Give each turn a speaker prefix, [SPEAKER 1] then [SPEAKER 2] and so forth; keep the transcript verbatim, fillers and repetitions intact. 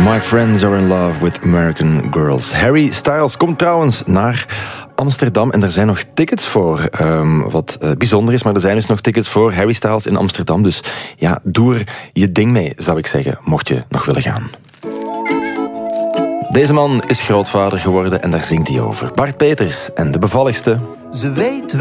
[SPEAKER 1] My friends are in love with American girls. Harry Styles komt trouwens naar Amsterdam en er zijn nog tickets voor. Um, wat uh, bijzonder is, maar er zijn dus nog tickets voor Harry Styles in Amsterdam. Dus ja, doe er je ding mee, zou ik zeggen, mocht je nog willen gaan. Deze man is grootvader geworden en daar zingt hij over. Bart Peters en de bevalligste.
[SPEAKER 2] Ze weet